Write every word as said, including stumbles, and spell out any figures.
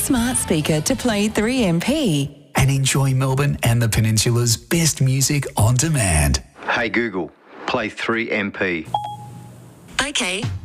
smart speaker to play three M P. And enjoy Melbourne and the Peninsula's best music on demand. Hey Google, play three M P. Okay,